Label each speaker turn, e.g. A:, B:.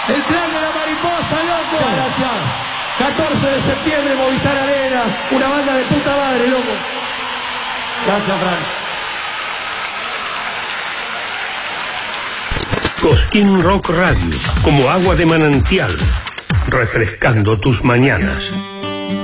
A: El clan de la mariposa, loco.
B: Gracias.
A: 14 de septiembre, Movistar Arena. Una banda de puta madre, loco.
B: Gracias, Fran.
C: Cosquín Rock Radio, como agua de manantial, refrescando tus mañanas.